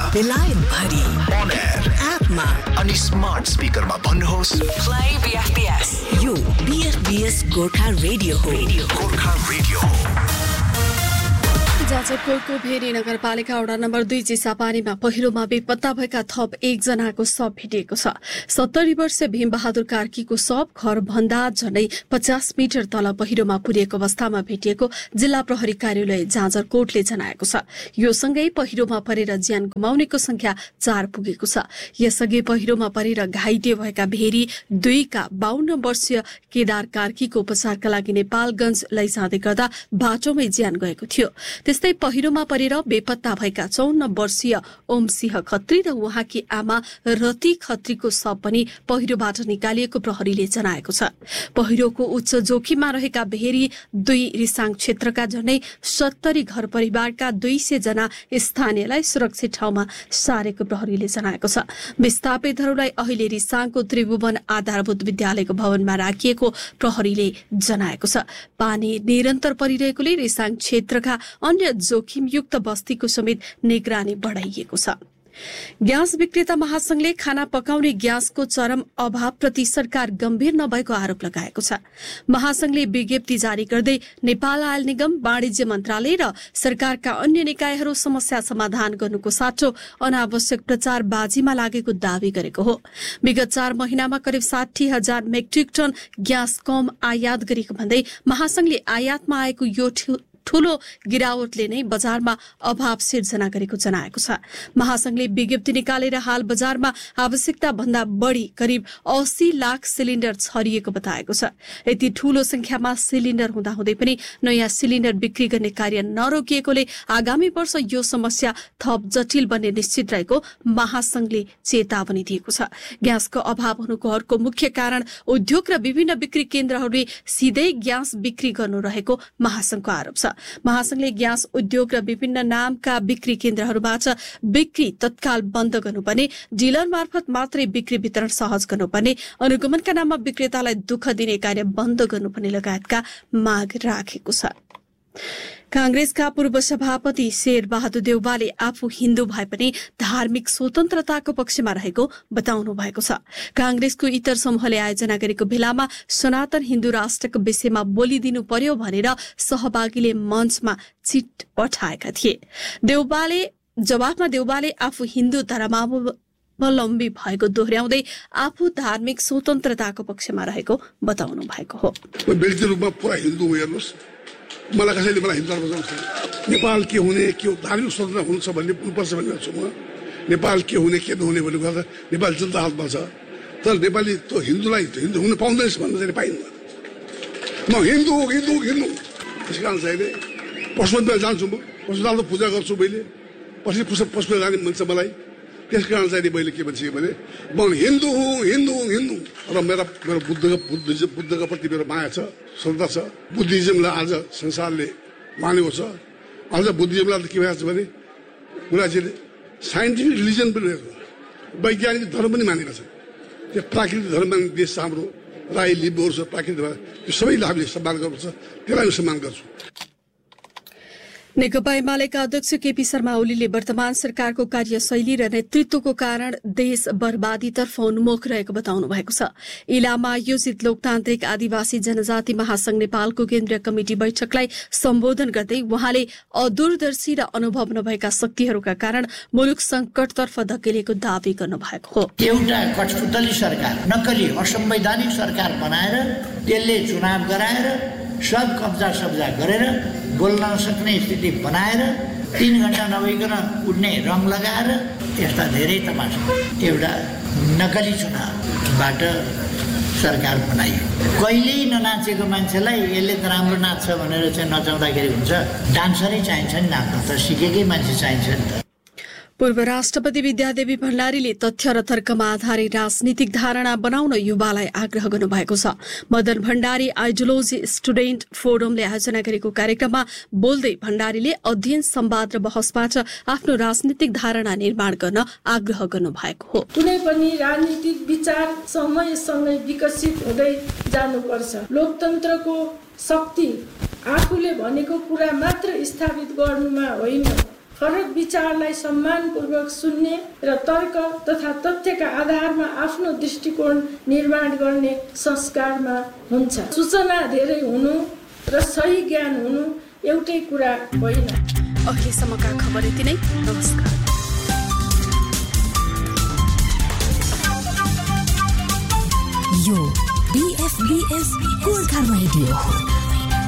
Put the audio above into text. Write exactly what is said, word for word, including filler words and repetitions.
बेलायत भरि on air एपमा अनि स्मार्ट स्पिकरमा भन्नुहोस् प्ले बीएफपीएस। यो बीएफपीएस गोर्खा रेडियो हो। Radio Gorkha radio. जाजरकोटको भेरी नगरपालिका वडा नम्बर दुई चिसापानीमा पहिरोमा बेपत्ता भएका थप एकजनाको शव भेटिएको छ। सत्तरी वर्षीय भीमबहादुर कार्कीको शव घरभन्दा झण्डै पचास मिटर तल पहिरोमा पुरिएको अवस्थामा भेटिएको जिल्ला प्रहरी कार्यालय जाजरकोटले जनाएको छ। यो सँगै पहिरोमा परेर ज्यान गुमाउनेको संख्या चार पुगेको छ। यसअघि पहिरोमा परेर घाइते भएका भेरी दुईका बाहन्न वर्षीय केदार कार्कीको उपचारका लागि नेपालगंज लैजाँदै गर्दा बाटोमै ज्यान गएको थियो। त्यस्तै पहिरोमा परेर बेपत्ता भएका चौन्न वर्षीय ओमसिंह खत्री र उहाँकी आमा रति खत्रीको शव पनि पहिरोबाट निकालिएको प्रहरीले जनाएको छ। पहिरोको उच्च जोखिममा रहेका भेरी दुई रिसाङ क्षेत्रका झण्डै सत्तरी घर परिवारका दुई सय जना स्थानीयलाई सुरक्षित ठाउँमा सारेको प्रहरीले जनाएको छ। विस्थापितहरूलाई अहिले रिसाङको त्रिभुवन आधारभूत विद्यालयको भवनमा राखिएको प्रहरीले जनाएको छ। पानी निरन्तर परिरहेकोले रिसाङ क्षेत्रका अन्य जोखिमयुक्त बस्तीको समेत निगरानी बढ़ाइएको छ। ग्यास विक्रेता महासंघले खाना पकाउने ग्यासको चरम अभावप्रति सरकार गम्भीर नभएको आरोप लगाएको छ। महासंघले विज्ञप्ति जारी गर्दै नेपाल आयल निगम, वाणिज्य मन्त्रालय र सरकारका अन्य निकायहरू समस्या समाधान गर्नुको साटो अनावश्यक प्रचारबाजीमा लागेको दावी गरेको हो। विगत चार महिनामा करिब साठी हजार मेट्रिक टन ग्यास कम आयात गरेको भन्दै महासंघले आयातमा आएको यो ठूलो गिरावटले नै बजारमा अभाव सिर्जना गरेको जनाएको छ। महासंघले विज्ञप्ति निकालेर हाल बजारमा आवश्यकता भन्दा बढ़ी करिब अस्सी लाख सिलिण्डर छरिएको बताएको छ। यति ठूलो संख्यामा सिलिण्डर हुँदाहुँदै पनि नयाँ सिलिण्डर बिक्री गर्ने कार्य नरोकिएकोले आगामी वर्ष यो समस्या थप जटिल बन्ने निश्चित रहेको महासंघले चेतावनी दिएको छ। ग्यासको अभाव हुनुको अर्को मुख्य कारण उद्योग र विभिन्न बिक्री केन्द्रहरूले सिधै ग्यास बिक्री गर्नु रहेको महासंघको आरोप छ। महासंघले ग्यास उद्योग र विभिन्न नामका बिक्री केन्द्रहरूबाट बिक्री तत्काल बन्द गर्नुपर्ने, डिलर मार्फत मात्रै बिक्री वितरण सहज गर्नुपर्ने, अनुगमनका नाममा विक्रेतालाई दुःख दिने कार्य बन्द गर्नुपर्ने लगायतका माग राखेको छ। कांग्रेसका पूर्व सभापति शेर बहादुर देउवाले आफू हिन्दू भए पनि धार्मिक स्वतन्त्रताको पक्षमा रहेको बताउनु भएको छ। कांग्रेसको इतर समूहले आयोजना गरेको भेलामा सनातन हिन्दू राष्ट्रको विषयमा बोलिदिनु पर्यो भनेर सहभागीले मञ्चमा चिट पठाएका थिए। देउवाले जवाफमा देउवाले आफू हिन्दू धर्मावलम्बी भएको दोहोर्याउँदै आफू धार्मिक स्वतन्त्रताको पक्षमा रहेको बताउनु भएको हो। मलाई कसैले मलाई हिन्दू धर्म नेपाल के हुने के धार्मिक स्वतन्त्र हुनु छ भन्ने पुग्नुपर्छ भनेर छु म। नेपाल के हुने के नहुने भन्ने कुरा नेपाल जनता हातमा छ। तर नेपाली त हिन्दूलाई हिन्दू हुन पाउँदैन भन्न चाहिँ पाइन्न। म हिन्दू हो हिन्दू हिन्दू त्यस कारण चाहिँ पशुपतिमा जान्छु म, पशुपतिमा पूजा गर्छु मैले, पछि पशुपति जाने मन छ मलाई। त्यस कारण चाहिँ मैले के भन्छ भने म हिन्दू हुँ हिन्दू हुँ हिन्दू र मेरा मेरो बुद्धको बुद्धिज्म बुद्धको प्रति मेरो माया छ, श्रद्धा छ। बुद्धिज्मलाई आज संसारले मानेको छ। आज बुद्धिज्मलाई के भएछ भने गुरुजीले साइन्टिफिक रिलिजन पनि रहेको, वैज्ञानिक धर्म पनि मानेको छ। त्यो प्राकृतिक धर्म मान्ने देश हाम्रो राई लिम्बूहरू छ, प्राकृतिक त्यो सबैलाई हामीले सम्मान गर्नुपर्छ, त्यसलाई सम्मान गर्छु। नेकपा एमालेका अध्यक्ष केपी शर्मा ओलीले वर्तमान सरकारको कार्यशैली र नेतृत्वको कारण देश बर्बादीतर्फ उन्मुख रहेको बताउनु भएको छ। इलाममा आयोजित लोकतान्त्रिक आदिवासी जनजाति महासंघ नेपालको केन्द्रीय कमिटी बैठकलाई सम्बोधन गर्दै उहाँले अदूरदर्शी र अनुभव नभएका शक्तिहरूका कारण मुलुक संकटतर्फ धकेलेको दावी गर्नुभएको हो। एउटा कठपुतली सरकार, नक्कली असंवैधानिक सरकार बनाएर त्यसले चुनाव गराएर सब कब्जा सब्जा गरेर बोल्न नसक्ने स्थिति बनाएर तीन घण्टा नभइकन उड्ने रङ लगाएर यस्ता धेरै तमासा एउटा नक्कली चुनावबाट सरकार बनाइयो। कहिल्यै ननाचेको मान्छेलाई यसले त राम्रो नाच्छ भनेर चाहिँ नचाउँदाखेरि हुन्छ। डान्सरै चाहिन्छ नि नाच्न, त सिकेकै मान्छे चाहिन्छ नि त। पूर्व राष्ट्रपति विद्यादेवी भण्डारीले तथ्य र तर्कमा आधारित राजनीतिक धारणा बनाउन युवालाई आग्रह गर्नुभएको छ। मदन भण्डारी आइडियोलोजी स्टुडेन्ट फोरमले आयोजना गरेको कार्यक्रममा बोल्दै भण्डारीले अध्ययन, संवाद र बहसबाट आफ्नो राजनीतिक धारणा निर्माण गर्न आग्रह गर्नुभएको हो। कुनै पनि राजनीतिक विचार समयसँगै विकसित हुँदै जानुपर्छ। लोकतन्त्रको शक्ति आफूले भनेको कुरा मात्र स्थापित गर्नुमा होइन, फरक विचारलाई सम्मानपूर्वक सुन्ने र तर्क तथा तथ्यका आधारमा आफ्नो दृष्टिकोण निर्माण गर्ने संस्कारमा हुन्छ। सूचना धेरै हुनु र सही ज्ञान हुनु एउटै कुरा होइन। अहिलेसम्मका खबर यति नै। नमस्कार। यो बीएफबीएस गोर्खा रेडियो हो।